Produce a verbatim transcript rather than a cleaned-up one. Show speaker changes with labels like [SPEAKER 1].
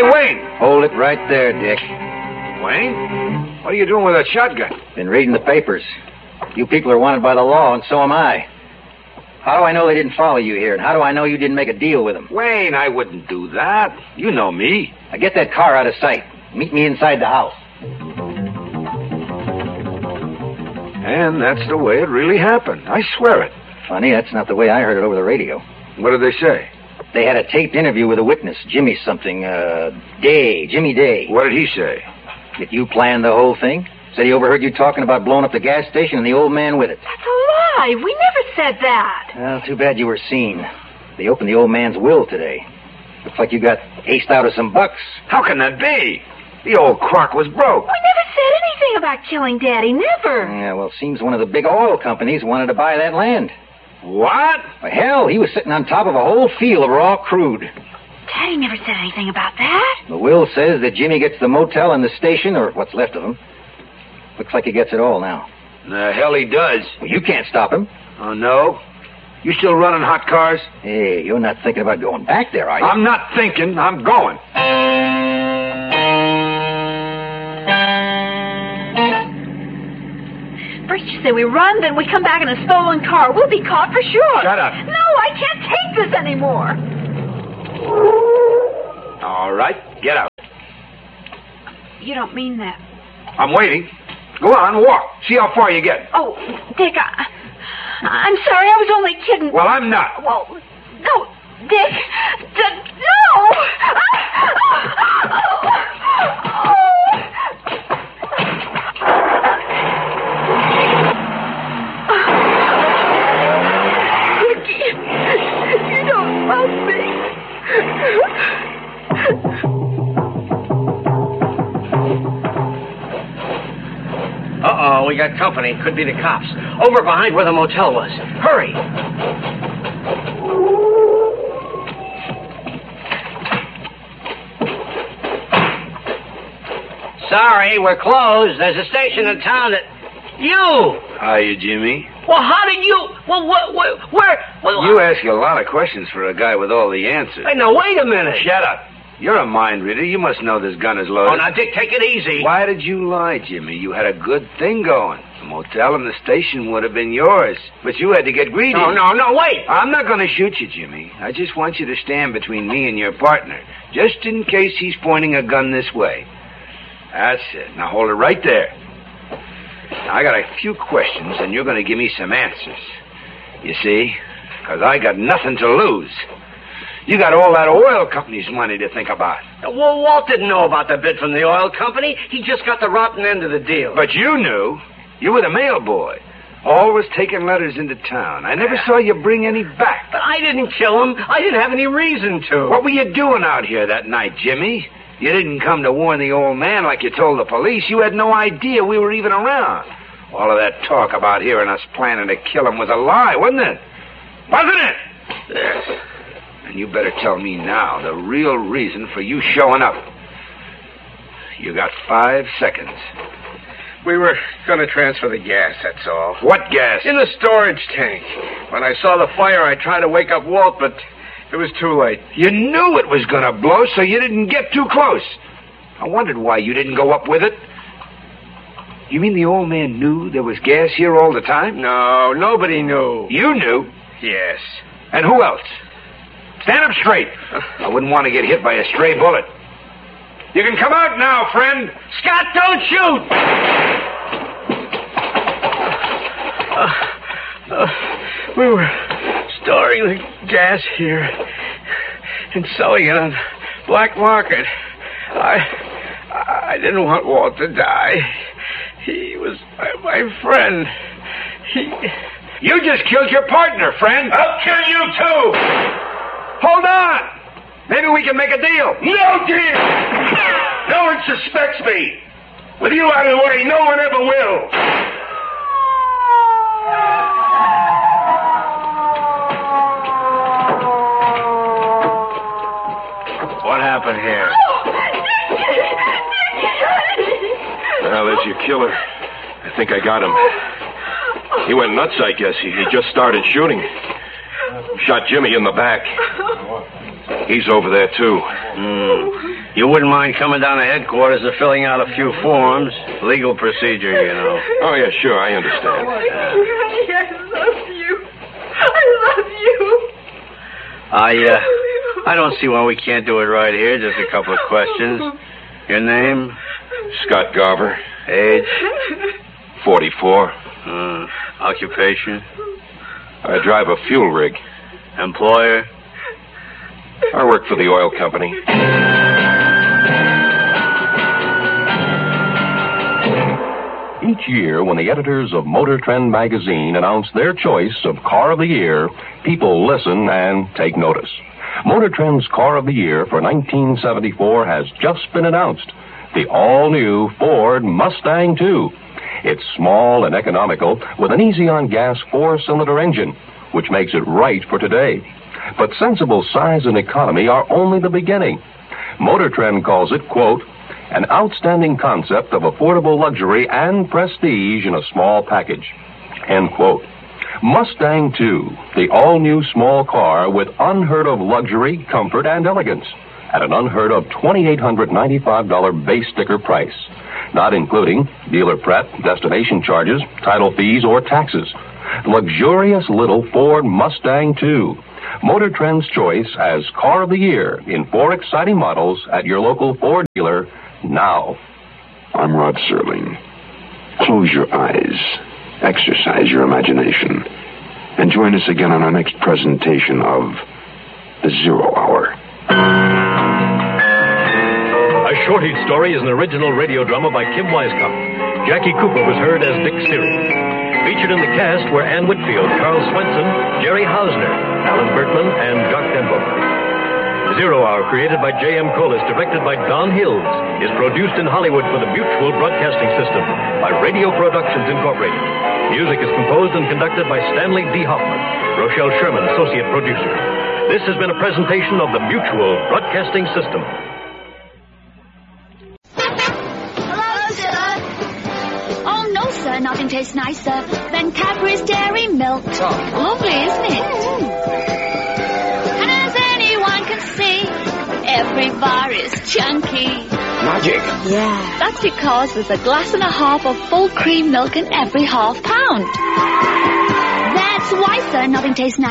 [SPEAKER 1] Hey, Wayne.
[SPEAKER 2] Hold it right there, Dick.
[SPEAKER 1] Wayne? What are you doing with that shotgun?
[SPEAKER 2] Been reading the papers. You people are wanted by the law, and so am I. How do I know they didn't follow you here, and how do I know you didn't make a deal with them?
[SPEAKER 1] Wayne, I wouldn't do that. You know me.
[SPEAKER 2] Now get that car out of sight. Meet me inside the house.
[SPEAKER 1] And that's the way it really happened. I swear it.
[SPEAKER 2] Funny, that's not the way I heard it over the radio.
[SPEAKER 1] What did they say?
[SPEAKER 2] They had a taped interview with a witness, Jimmy something, uh, Day, Jimmy Day.
[SPEAKER 1] What did he say?
[SPEAKER 2] That you planned the whole thing? Said he overheard you talking about blowing up the gas station and the old man with it.
[SPEAKER 3] That's a lie. We never said that.
[SPEAKER 2] Well, too bad you were seen. They opened the old man's will today. Looks like you got aced out of some bucks.
[SPEAKER 1] How can that be? The old crock was broke.
[SPEAKER 3] We never said anything about killing Daddy. Never.
[SPEAKER 2] Yeah, well, seems one of the big oil companies wanted to buy that land.
[SPEAKER 1] What?
[SPEAKER 2] Well, hell, he was sitting on top of a whole field of raw crude.
[SPEAKER 3] Daddy never said anything about that.
[SPEAKER 2] The will says that Jimmy gets the motel and the station, or what's left of him. Looks like he gets it all now.
[SPEAKER 1] The hell he does.
[SPEAKER 2] Well, you can't stop him.
[SPEAKER 1] Oh, no? You still running hot cars?
[SPEAKER 2] Hey, you're not thinking about going back there, are you?
[SPEAKER 1] I'm not thinking. I'm going.
[SPEAKER 3] First you say we run, then we come back in a stolen car. We'll be caught for sure.
[SPEAKER 1] Shut up.
[SPEAKER 3] No, I can't take this anymore.
[SPEAKER 1] All right, get out.
[SPEAKER 3] You don't mean that.
[SPEAKER 1] I'm waiting. Go on, walk. See how far you get.
[SPEAKER 3] Oh, Dick, I, I'm sorry. I was only kidding.
[SPEAKER 1] Well, I'm not.
[SPEAKER 3] Well, no, Dick. D- no! Dickie, you don't love me.
[SPEAKER 4] Uh-oh, we got company. Could be the cops. Over behind where the motel was. Hurry! Sorry, we're closed. There's a station in town that... You!
[SPEAKER 1] Hiya, Jimmy.
[SPEAKER 4] Well, how did you... Well, what, what, where... Well,
[SPEAKER 1] You ask a lot of questions for a guy with all the answers.
[SPEAKER 4] Hey, now, wait a minute.
[SPEAKER 1] Shut up. You're a mind reader. You must know this gun is loaded.
[SPEAKER 4] Oh, now, Dick, take it easy.
[SPEAKER 1] Why did you lie, Jimmy? You had a good thing going. The motel and the station would have been yours. But you had to get greedy.
[SPEAKER 4] No, no, no, wait.
[SPEAKER 1] I'm not going to shoot you, Jimmy. I just want you to stand between me and your partner, just in case he's pointing a gun this way. That's it. Now hold it right there. Now, I got a few questions, and you're going to give me some answers. You see? Because I got nothing to lose. You got all that oil company's money to think about.
[SPEAKER 4] Well, Walt didn't know about the bid from the oil company. He just got the rotten end of the deal.
[SPEAKER 1] But you knew. You were the mail boy. Always taking letters into town. I never saw you bring any back.
[SPEAKER 4] But I didn't kill him. I didn't have any reason to.
[SPEAKER 1] What were you doing out here that night, Jimmy? You didn't come to warn the old man like you told the police. You had no idea we were even around. All of that talk about hearing us planning to kill him was a lie, wasn't it? Wasn't it? Yes. And you better tell me now the real reason for you showing up. You got five seconds.
[SPEAKER 5] We were going to transfer the gas, that's all.
[SPEAKER 1] What gas?
[SPEAKER 5] In the storage tank. When I saw the fire, I tried to wake up Walt, but it was too late.
[SPEAKER 1] You knew it was going to blow, so you didn't get too close. I wondered why you didn't go up with it. You mean the old man knew there was gas here all the time?
[SPEAKER 5] No, nobody knew.
[SPEAKER 1] You knew?
[SPEAKER 5] Yes.
[SPEAKER 1] And who else? Stand up straight. I wouldn't want to get hit by a stray bullet. You can come out now, friend.
[SPEAKER 4] Scott, don't shoot! Uh, uh, we were storing the gas here and selling it on black market. I I didn't want Walt to die. He was my, my friend. He...
[SPEAKER 1] You just killed your partner, friend.
[SPEAKER 5] I'll kill you, too.
[SPEAKER 1] Hold on. Maybe we can make a deal.
[SPEAKER 5] No deal. No one suspects me. With you out of the way, no one ever will.
[SPEAKER 6] What happened here? Well, there's your killer. I think I got him. He went nuts, I guess. He, he just started shooting. Shot Jimmy in the back. He's over there, too.
[SPEAKER 4] Mm. You wouldn't mind coming down to headquarters and filling out a few forms. Legal procedure, you know.
[SPEAKER 6] Oh, yeah, sure, I understand.
[SPEAKER 3] I love you. I love you.
[SPEAKER 4] I, uh, I don't see why we can't do it right here. Just a couple of questions. Your name?
[SPEAKER 6] Scott Garver.
[SPEAKER 4] Age?
[SPEAKER 6] forty-four.
[SPEAKER 4] Uh, occupation?
[SPEAKER 6] I drive a fuel rig.
[SPEAKER 4] Employer?
[SPEAKER 6] I work for the oil company.
[SPEAKER 7] Each year, when the editors of Motor Trend magazine announce their choice of Car of the Year, people listen and take notice. Motor Trend's Car of the Year for nineteen seventy-four has just been announced. The all-new Ford Mustang two. It's small and economical with an easy-on-gas four-cylinder engine, which makes it right for today. But sensible size and economy are only the beginning. Motor Trend calls it, quote, an outstanding concept of affordable luxury and prestige in a small package, end quote. Mustang two, the all-new small car with unheard-of luxury, comfort, and elegance at an unheard-of two thousand eight hundred ninety-five dollars base sticker price, not including dealer prep, destination charges, title fees, or taxes. Luxurious little Ford Mustang two. Motor Trend's choice as Car of the Year in four exciting models at your local Ford dealer now.
[SPEAKER 8] I'm Rod Serling. Close your eyes, exercise your imagination, and join us again on our next presentation of The Zero Hour.
[SPEAKER 9] A Shortage Story is an original radio drama by Kim Weiskamp. Jackie Cooper was heard as Dick Steering. Featured in the cast were Ann Whitfield, Carl Swenson, Jerry Hausner, Alan Bertman, and Jock Denbo. Zero Hour, created by J M Collis, directed by Don Hills, is produced in Hollywood for the Mutual Broadcasting System by Radio Productions Incorporated. Music is composed and conducted by Stanley D. Hoffman. Rochelle Sherman, associate producer. This has been a presentation of the Mutual Broadcasting System.
[SPEAKER 10] Nothing tastes nicer than Cadbury's Dairy Milk. Lovely, isn't it? Mm. And as anyone can see, every bar is chunky.
[SPEAKER 1] Magic.
[SPEAKER 10] Yeah. That's because there's a glass and a half of full cream milk in every half pound. That's why, sir, nothing tastes nicer.